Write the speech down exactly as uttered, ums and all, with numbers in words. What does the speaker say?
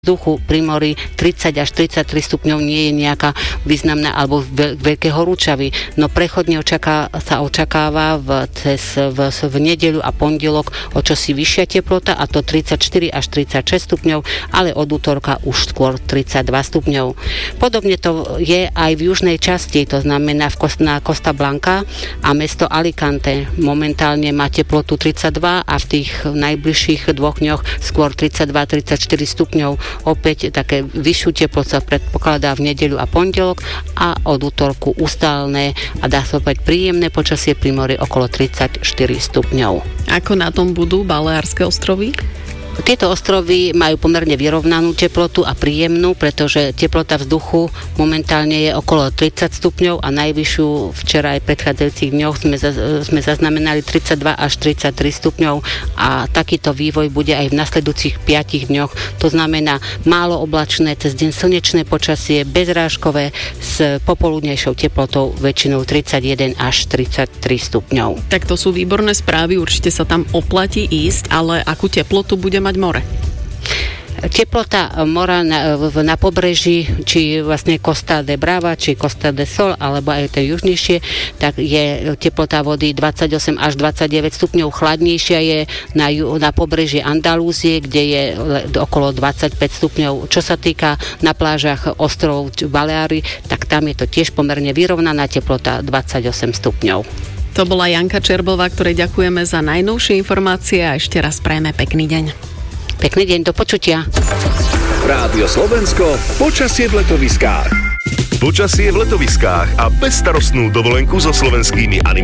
Vzduchu pri mori tridsať až tridsaťtri stupňov nie je nejaká významná alebo veľ, veľké horúčavy, no prechodne očaká, sa očakáva v, cez, v, v nedeľu a pondelok o čosi vyššia teplota, a to tridsaťštyri až tridsaťšesť stupňov, ale od útorka už skôr tridsaťdva stupňov. Podobne to je aj v južnej časti, to znamená v Costa, na Costa Blanca a mesto Alicante. Momentálne má teplotu tridsaťdva a v tých najbližších dvoch dňoch skôr tridsaťdva tridsaťštyri stupňov. Opäť také vyššiu teplotu sa predpokladá v nedeľu a pondelok a od útorku ustálené a dá sa opäť príjemné počasie pri mori okolo tridsaťštyri stupňov. Ako na tom budú Baleárske ostrovy? Tieto ostrovy majú pomerne vyrovnanú teplotu a príjemnú, pretože teplota vzduchu momentálne je okolo tridsať stupňov a najvyššiu včera aj v predchádzajúcich dňoch sme, sme zaznamenali tridsaťdva až tridsaťtri stupňov a takýto vývoj bude aj v nasledujúcich piatich dňoch. To znamená málo oblačné, cez deň slnečné počasie, bezrážkové s popoludnejšou teplotou väčšinou tridsaťjeden až tridsaťtri stupňov. Tak to sú výborné správy, určite sa tam oplatí ísť, ale akú teplotu bude mať more? Teplota mora na, na pobreží, či vlastne Costa de Brava, či Costa de Sol, alebo aj to južnejšie, tak je teplota vody dvadsaťosem až dvadsaťdeväť stupňov. Chladnejšia je na, na pobreží Andalúzie, kde je okolo dvadsaťpäť stupňov. Čo sa týka na plážach ostrovov Baleári, tak tam je to tiež pomerne vyrovnaná teplota dvadsaťosem stupňov. To bola Janka Čerbová, ktorej ďakujeme za najnovšie informácie a ešte raz prajeme pekný deň. Pekný deň, do počutia. Rádio Slovensko, počasie v letoviskách. Počasie v letoviskách a bezstarostnú dovolenku so slovenskými animáciami